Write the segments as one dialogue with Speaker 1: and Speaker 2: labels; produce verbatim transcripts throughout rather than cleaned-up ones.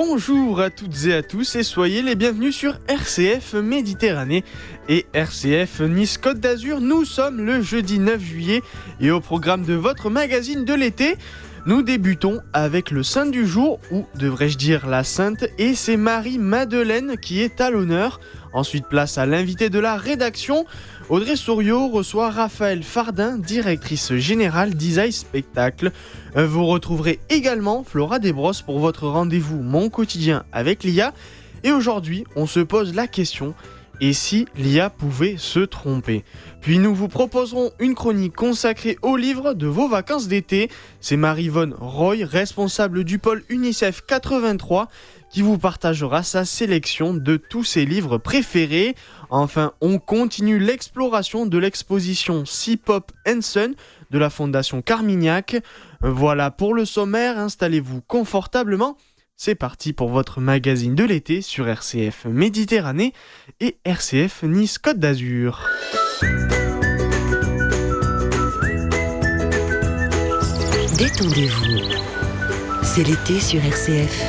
Speaker 1: Bonjour à toutes et à tous et soyez les bienvenus sur R C F Méditerranée et R C F Nice Côte d'Azur. Nous sommes le jeudi neuf juillet et au programme de votre magazine de l'été, nous débutons avec le saint du jour, ou devrais-je dire la sainte, et c'est Marie-Madeleine qui est à l'honneur. Ensuite, place à l'invité de la rédaction. Audrey Souriau reçoit Raphaël Fardin, directrice générale d'Isaïe Spectacle. Vous retrouverez également Flora Desbrosses pour votre rendez-vous Mon quotidien avec l'I A. Et aujourd'hui, on se pose la question, et si l'I A pouvait se tromper ? Puis nous vous proposerons une chronique consacrée aux livres de vos vacances d'été. C'est Marie-Vonne Roy, responsable du pôle UNICEF quatre-vingt-trois, qui vous partagera sa sélection de tous ses livres préférés. Enfin, on continue l'exploration de l'exposition Sea Pop and Sun de la Fondation Carmignac. Voilà pour le sommaire, installez-vous confortablement. C'est parti pour votre magazine de l'été sur R C F Méditerranée et R C F Nice Côte d'Azur.
Speaker 2: Détendez-vous, c'est l'été sur R C F.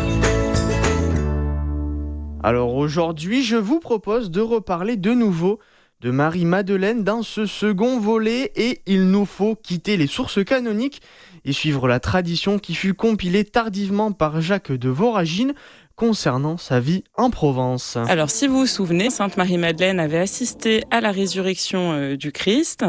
Speaker 1: Alors aujourd'hui, je vous propose de reparler de nouveau de Marie-Madeleine dans ce second volet et il nous faut quitter les sources canoniques et suivre la tradition qui fut compilée tardivement par Jacques de Voragine concernant sa vie en Provence.
Speaker 3: Alors si vous vous souvenez, Sainte Marie-Madeleine avait assisté à la résurrection euh, du Christ.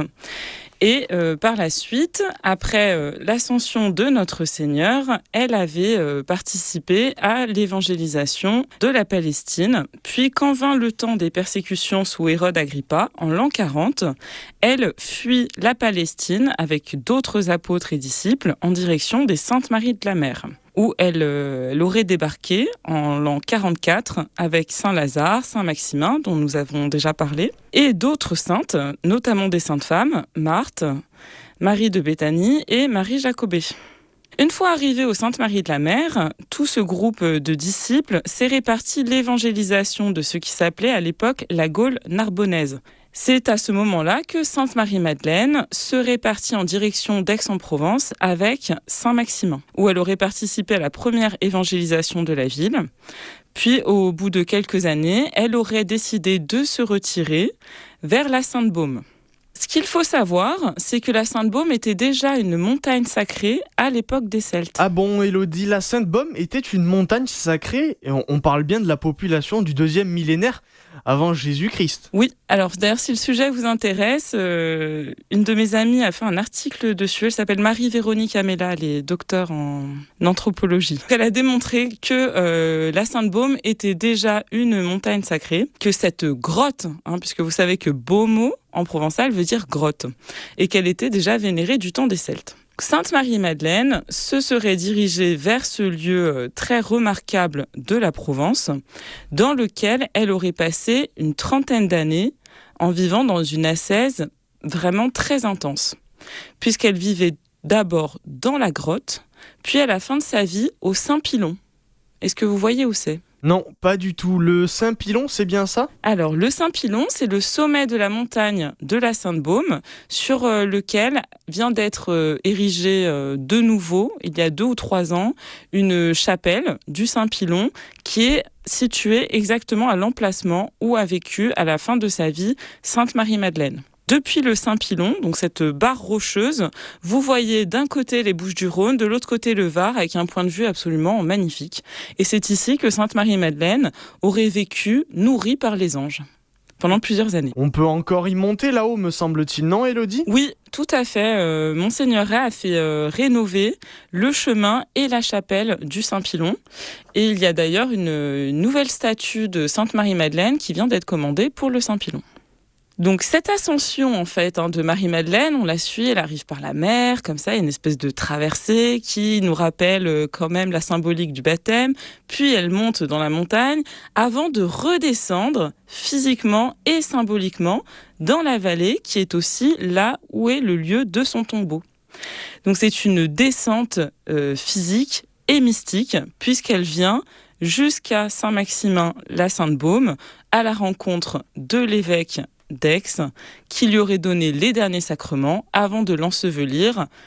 Speaker 3: Et euh, par la suite, après euh, l'ascension de notre Seigneur, elle avait euh, participé à l'évangélisation de la Palestine. Puis quand vint le temps des persécutions sous Hérode Agrippa, en l'an quarante, elle fuit la Palestine avec d'autres apôtres et disciples en direction des Saintes Maries de la Mer, où elle, euh, elle aurait débarqué en l'an quarante-quatre avec Saint Lazare, Saint Maximin, dont nous avons déjà parlé, et d'autres saintes, notamment des saintes femmes, Marthe, Marie de Béthanie et Marie Jacobée. Une fois arrivée aux Saintes Maries de la Mer, tout ce groupe de disciples s'est réparti l'évangélisation de ce qui s'appelait à l'époque la Gaule narbonnaise. C'est à ce moment-là que Sainte Marie-Madeleine serait partie en direction d'Aix-en-Provence avec Saint Maximin, où elle aurait participé à la première évangélisation de la ville. Puis, au bout de quelques années, elle aurait décidé de se retirer vers la Sainte-Baume. Ce qu'il faut savoir, c'est que la Sainte-Baume était déjà une montagne sacrée à l'époque des Celtes.
Speaker 1: Ah bon, Élodie, la Sainte-Baume était une montagne sacrée et on, on parle bien de la population du deuxième millénaire avant Jésus-Christ.
Speaker 3: Oui, alors d'ailleurs si le sujet vous intéresse, euh, une de mes amies a fait un article dessus, elle s'appelle Marie-Véronique Amela, elle est docteure en anthropologie. Elle a démontré que euh, la Sainte-Baume était déjà une montagne sacrée, que cette grotte, hein, puisque vous savez que Baumo en provençal veut dire grotte, et qu'elle était déjà vénérée du temps des Celtes. Sainte Marie-Madeleine se serait dirigée vers ce lieu très remarquable de la Provence, dans lequel elle aurait passé une trentaine d'années en vivant dans une ascèse vraiment très intense, puisqu'elle vivait d'abord dans la grotte, puis à la fin de sa vie au Saint-Pilon. Est-ce que vous voyez où c'est ?
Speaker 1: Non, pas du tout. Le Saint-Pilon, c'est bien ça ?
Speaker 3: Alors, le Saint-Pilon, c'est le sommet de la montagne de la Sainte-Baume, sur euh, lequel vient d'être euh, érigée euh, de nouveau, il y a deux ou trois ans, une chapelle du Saint-Pilon qui est située exactement à l'emplacement où a vécu, à la fin de sa vie, Sainte Marie-Madeleine. Depuis le Saint-Pilon, donc cette barre rocheuse, vous voyez d'un côté les Bouches-du-Rhône, de l'autre côté le Var, avec un point de vue absolument magnifique. Et c'est ici que Sainte Marie-Madeleine aurait vécu, nourrie par les anges, pendant plusieurs années.
Speaker 1: On peut encore y monter là-haut, me semble-t-il, non, Élodie ?
Speaker 3: Oui, tout à fait. Euh, Monseigneur Ray a fait euh, rénover le chemin et la chapelle du Saint-Pilon. Et il y a d'ailleurs une, une nouvelle statue de Sainte Marie-Madeleine qui vient d'être commandée pour le Saint-Pilon. Donc cette ascension en fait hein, de Marie-Madeleine, on la suit, elle arrive par la mer, comme ça, il y a une espèce de traversée qui nous rappelle euh, quand même la symbolique du baptême, puis elle monte dans la montagne avant de redescendre physiquement et symboliquement dans la vallée qui est aussi là où est le lieu de son tombeau. Donc c'est une descente euh, physique et mystique puisqu'elle vient jusqu'à Saint-Maximin, la Sainte-Baume, à la rencontre de l'évêque d'Aix, qui lui aurait donné les derniers sacrements avant de l'ensevelir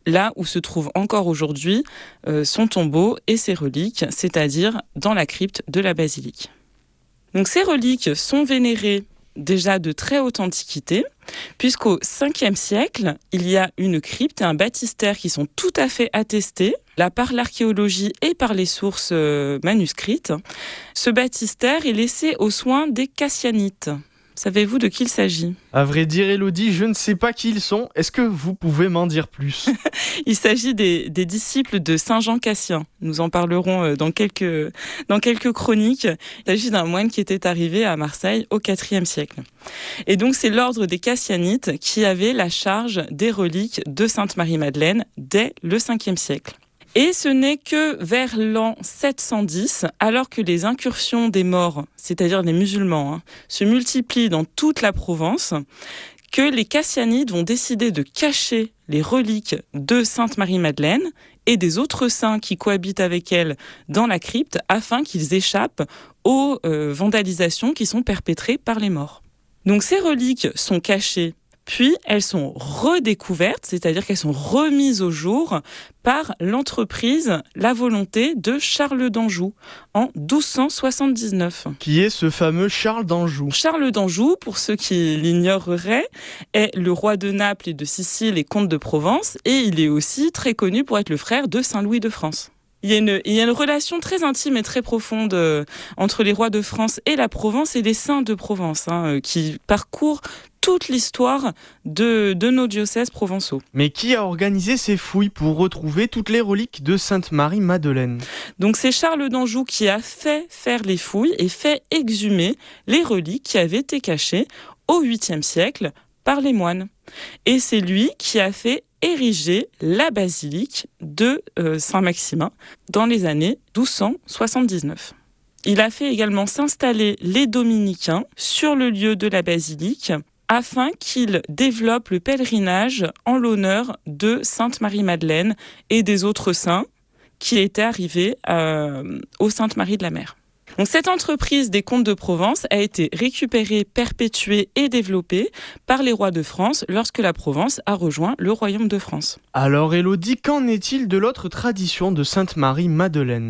Speaker 3: là où se trouve encore aujourd'hui euh, son tombeau et ses reliques, c'est-à-dire dans la crypte de la basilique. Donc ces reliques sont vénérées déjà de très haute antiquité, puisqu'au cinquième siècle, il y a une crypte et un baptistère qui sont tout à fait attestés, là par l'archéologie et par les sources euh, manuscrites. Ce baptistère est laissé aux soins des Cassianites. Savez-vous de qui il s'agit ?
Speaker 1: À vrai dire, Élodie, je ne sais pas qui ils sont. Est-ce que vous pouvez m'en dire plus ?
Speaker 3: Il s'agit des, des disciples de Saint Jean Cassien. Nous en parlerons dans quelques, dans quelques chroniques. Il s'agit d'un moine qui était arrivé à Marseille au quatrième siècle. Et donc, c'est l'ordre des Cassianites qui avait la charge des reliques de Sainte Marie-Madeleine dès le cinquième siècle. Et ce n'est que vers l'an sept cent dix, alors que les incursions des Maures, c'est-à-dire les musulmans, hein, se multiplient dans toute la Provence, que les Cassianites vont décider de cacher les reliques de Sainte Marie-Madeleine et des autres saints qui cohabitent avec elle dans la crypte, afin qu'ils échappent aux euh, vandalisations qui sont perpétrées par les Maures. Donc ces reliques sont cachées, puis elles sont redécouvertes, c'est-à-dire qu'elles sont remises au jour par l'entreprise La Volonté de Charles d'Anjou en douze cent soixante-dix-neuf.
Speaker 1: Qui est ce fameux Charles d'Anjou ?
Speaker 3: Charles d'Anjou, pour ceux qui l'ignoreraient, est le roi de Naples et de Sicile et comte de Provence, et il est aussi très connu pour être le frère de Saint Louis de France. Il y a une, il y a une relation très intime et très profonde euh, entre les rois de France et la Provence et les saints de Provence, hein, euh, qui parcourent toute l'histoire de, de nos diocèses provençaux.
Speaker 1: Mais qui a organisé ces fouilles pour retrouver toutes les reliques de Sainte Marie-Madeleine ?
Speaker 3: Donc c'est Charles d'Anjou qui a fait faire les fouilles et fait exhumer les reliques qui avaient été cachées au huitième siècle par les moines. Et c'est lui qui a fait ériger la basilique de euh, Saint-Maximin dans les années douze cent soixante-dix-neuf. Il a fait également s'installer les dominicains sur le lieu de la basilique afin qu'ils développent le pèlerinage en l'honneur de Sainte Marie-Madeleine et des autres saints qui étaient arrivés euh, aux Saintes Maries de la Mer. Donc, cette entreprise des comtes de Provence a été récupérée, perpétuée et développée par les rois de France lorsque la Provence a rejoint le royaume de France.
Speaker 1: Alors Élodie, qu'en est-il de l'autre tradition de Sainte Marie-Madeleine ?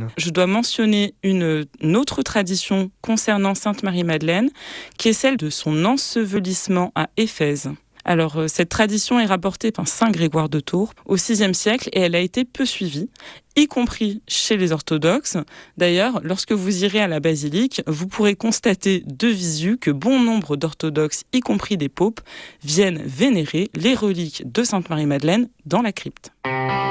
Speaker 3: Je dois mentionner une, une autre tradition concernant Sainte Marie-Madeleine, qui est celle de son ensevelissement à Éphèse. Alors, euh, cette tradition est rapportée par saint Grégoire de Tours au sixième siècle et elle a été peu suivie, y compris chez les orthodoxes. D'ailleurs, lorsque vous irez à la basilique, vous pourrez constater de visu que bon nombre d'orthodoxes, y compris des popes, viennent vénérer les reliques de Sainte Marie-Madeleine dans la crypte.